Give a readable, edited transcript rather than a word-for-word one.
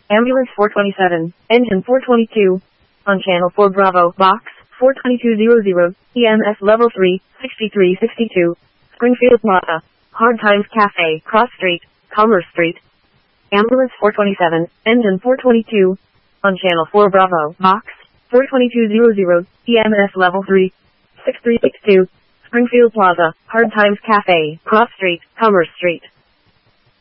Ambulance 427, Engine 422. On Channel 4 Bravo, Box 42200, EMS Level 3, 6362. Springfield Plaza, Hard Times Cafe, Cross Street, Commerce Street. Ambulance 427, Engine 422. On Channel 4 Bravo, Box 42200, EMS Level 3, 6362. Springfield Plaza, Hard Times Cafe, Cross Street, Commerce Street.